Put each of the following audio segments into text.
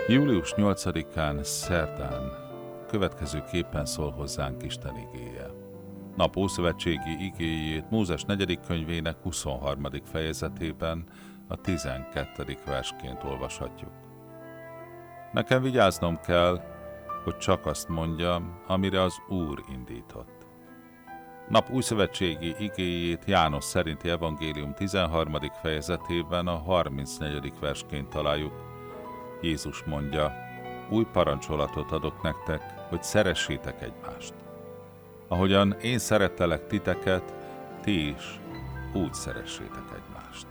Július 8-án, szerdán következőképpen szól hozzánk Isten igéje. Nap ószövetségi igéjét Mózes 4. könyvének 23. fejezetében a 12. versként olvashatjuk. Nekem vigyáznom kell, hogy csak azt mondjam, amire az Úr indított. Nap újszövetségi igéjét János szerinti evangélium 13. fejezetében a 34. versként találjuk. Jézus mondja, új parancsolatot adok nektek, hogy szeressétek egymást. Ahogyan én szerettelek titeket, ti is úgy szeressétek egymást.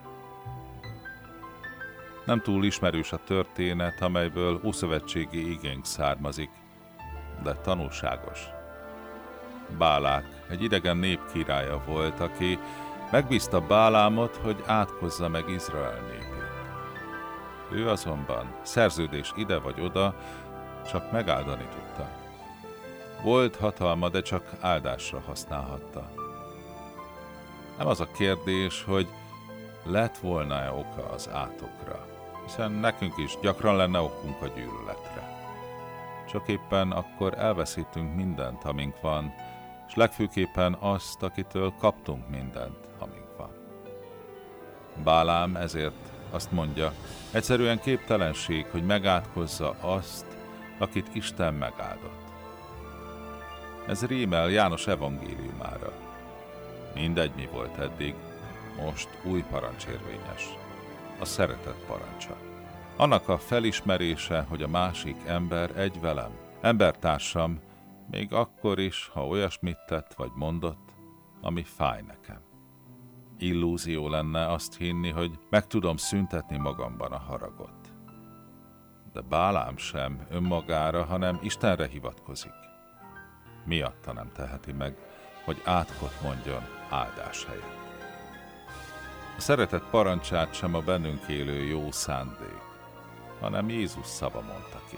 Nem túl ismerős a történet, amelyből ószövetségi igénk származik, de tanulságos. Bálák egy idegen nép királya volt, aki megbízta Bálámot, hogy átkozza meg Izrael népét. Ő azonban szerződés ide vagy oda csak megáldani tudta. Volt hatalma, de csak áldásra használhatta. Nem az a kérdés, hogy lett volna-e oka az átokra, hiszen nekünk is gyakran lenne okunk a gyűlöletre. Csak éppen akkor elveszítünk mindent, amink van, és legfőképpen azt, akitől kaptunk mindent, amink van. Bálám ezért azt mondja, egyszerűen képtelenség, hogy megátkozza azt, akit Isten megáldott. Ez rímel János evangéliumára. Mindegy, mi volt eddig, most új parancs érvényes. A szeretet parancsa. Annak a felismerése, hogy a másik ember egy velem, embertársam, még akkor is, ha olyasmit tett vagy mondott, ami fáj nekem. Illúzió lenne azt hinni, hogy meg tudom szüntetni magamban a haragot. De Bálám sem önmagára, hanem Istenre hivatkozik. Miatta nem teheti meg, hogy átkot mondjon áldás helyett. A szeretet parancsát sem a bennünk élő jó szándék, hanem Jézus szava mondta ki.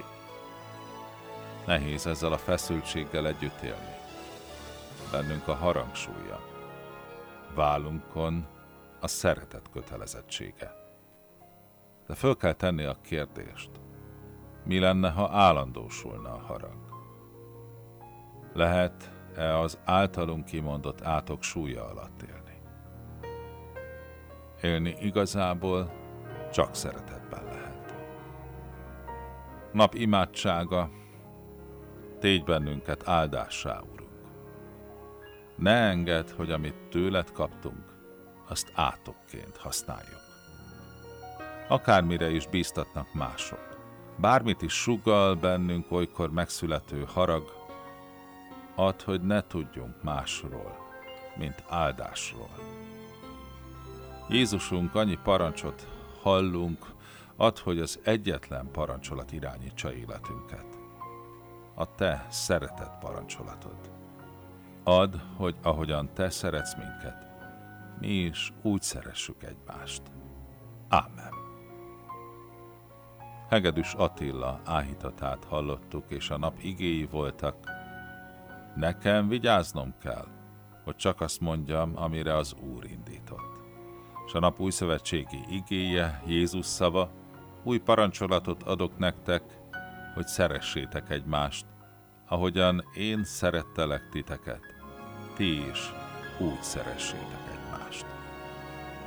Nehéz ezzel a feszültséggel együtt élni. Bennünk a harag súlya. Vállunkon a szeretet kötelezettsége. De föl kell tenni a kérdést, mi lenne, ha állandósulna a harag? Lehet-e az általunk kimondott átok súlya alatt élni? Élni igazából csak szeretetben lehet. Nap imádsága, tégy bennünket áldássá, Urunk. Ne engedd, hogy amit tőled kaptunk, azt átokként használjuk. Akármire is bíztatnak mások, bármit is sugall bennünk olykor megszülető harag, add, hogy ne tudjunk másról, mint áldásról. Jézusunk, annyi parancsot hallunk, add, hogy az egyetlen parancsolat irányítsa életünket. A te szeretett parancsolatod. Add, hogy ahogyan te szeretsz minket, mi is úgy szeressük egymást. Ámen. Hegedűs Attila áhítatát hallottuk, és a nap igéi voltak. Nekem vigyáznom kell, hogy csak azt mondjam, amire az Úr indított. És a nap újszövetségi igéje, Jézus szava, új parancsolatot adok nektek, hogy szeressétek egymást, ahogyan én szerettelek titeket, ti is úgy szeressétek